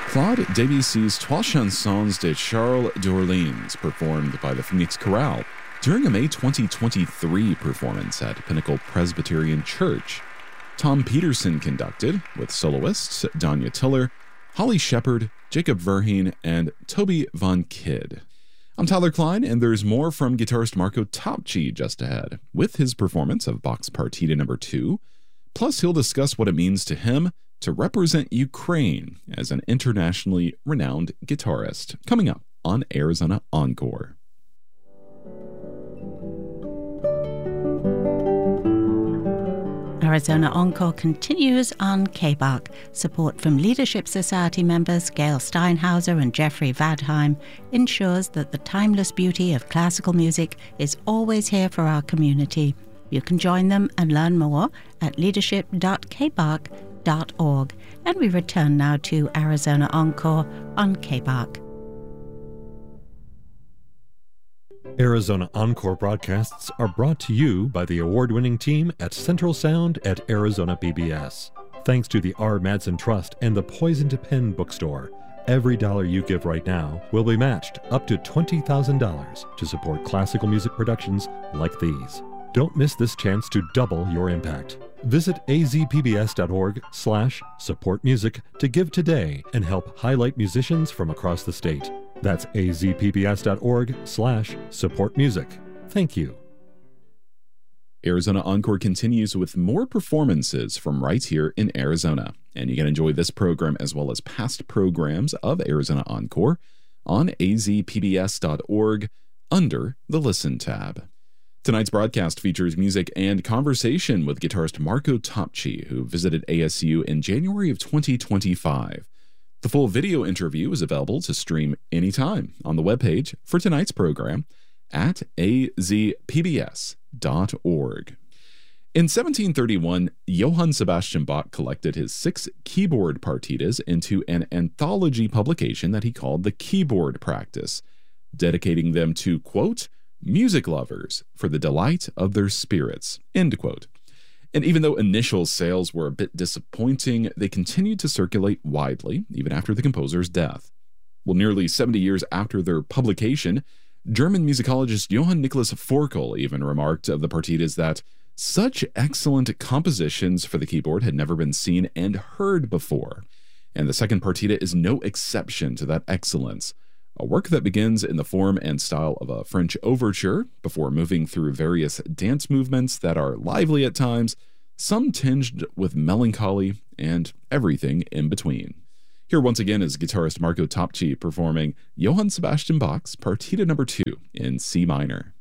Claude Debussy's Trois Chansons de Charles d'Orléans, performed by the Phoenix Chorale during a May 2023 performance at Pinnacle Presbyterian Church. Tom Peterson conducted, with soloists Danya Tiller, Holly Shepard, Jacob Verheen, and Toby Von Kidd. I'm Tyler Klein, and there's more from guitarist Marco Topci just ahead, with his performance of Bach's Partita No. 2. Plus, he'll discuss what it means to him to represent Ukraine as an internationally renowned guitarist, coming up on Arizona Encore. Arizona Encore continues on KBARC. Support from Leadership Society members Gail Steinhauser and Jeffrey Vadheim ensures that the timeless beauty of classical music is always here for our community. You can join them and learn more at leadership.kbarc.org. And we return now to Arizona Encore on KBARC. Arizona Encore broadcasts are brought to you by the award-winning team at Central Sound at Arizona PBS. Thanks to the R. Madsen Trust and the Poison to Pen bookstore, every dollar you give right now will be matched up to $20,000 to support classical music productions like these. Don't miss this chance to double your impact. Visit azpbs.org/supportmusic to give today and help highlight musicians from across the state. That's azpbs.org/supportmusic. Thank you. Arizona Encore continues with more performances from right here in Arizona. And you can enjoy this program as well as past programs of Arizona Encore on azpbs.org under the Listen tab. Tonight's broadcast features music and conversation with guitarist Marco Topci, who visited ASU in January of 2025. The full video interview is available to stream anytime on the webpage for tonight's program at azpbs.org. In 1731, Johann Sebastian Bach collected his 6 keyboard partitas into an anthology publication that he called the Keyboard Practice, dedicating them to, quote, music lovers for the delight of their spirits, end quote. And even though initial sales were a bit disappointing, they continued to circulate widely, even after the composer's death. Well, nearly 70 years after their publication, German musicologist Johann Nicholas Forkel even remarked of the partitas that such excellent compositions for the keyboard had never been seen and heard before. And the second partita is no exception to that excellence. A work that begins in the form and style of a French overture before moving through various dance movements that are lively at times, some tinged with melancholy, and everything in between. Here once again is guitarist Marco Topci performing Johann Sebastian Bach's Partita No. 2 in C minor.